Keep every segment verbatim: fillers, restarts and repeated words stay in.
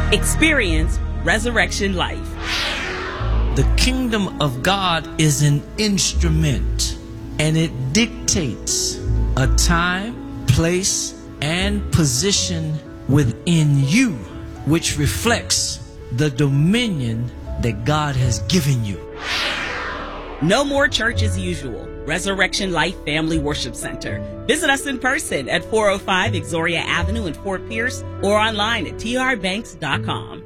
Experience Resurrection Life. The kingdom of God is an instrument, and it dictates a time, place, and position within you, which reflects the dominion that God has given you. No more church as usual. Resurrection Life Family Worship Center. Visit us in person at four oh five Exoria Avenue in Fort Pierce or online at t r banks dot com.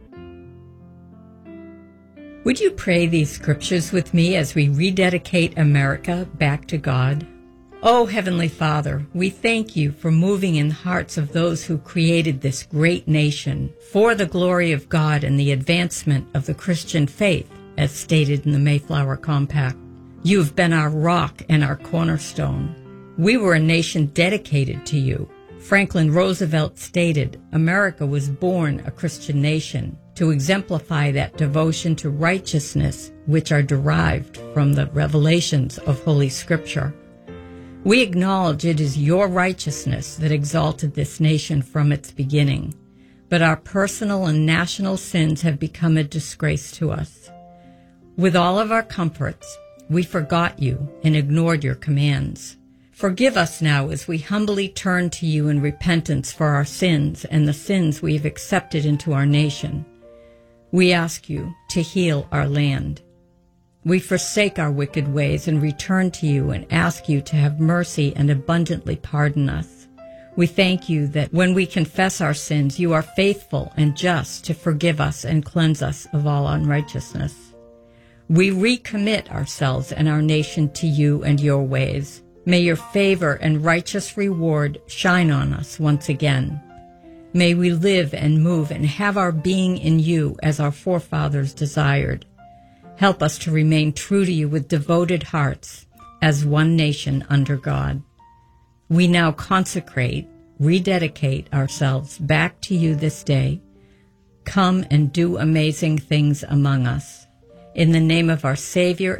Would you pray these scriptures with me as we rededicate America back to God? Oh, Heavenly Father, we thank you for moving in the hearts of those who created this great nation for the glory of God and the advancement of the Christian faith, as stated in the Mayflower Compact. You have been our rock and our cornerstone. We were a nation dedicated to you. Franklin Roosevelt stated, America was born a Christian nation to exemplify that devotion to righteousness which are derived from the revelations of Holy Scripture. We acknowledge it is your righteousness that exalted this nation from its beginning, but our personal and national sins have become a disgrace to us. With all of our comforts, we forgot you and ignored your commands. Forgive us now as we humbly turn to you in repentance for our sins and the sins we have accepted into our nation. We ask you to heal our land. We forsake our wicked ways and return to you and ask you to have mercy and abundantly pardon us. We thank you that when we confess our sins, you are faithful and just to forgive us and cleanse us of all unrighteousness. We recommit ourselves and our nation to you and your ways. May your favor and righteous reward shine on us once again. May we live and move and have our being in you as our forefathers desired. Help us to remain true to you with devoted hearts as one nation under God. We now consecrate, rededicate ourselves back to you this day. Come and do amazing things among us. In the name of our Savior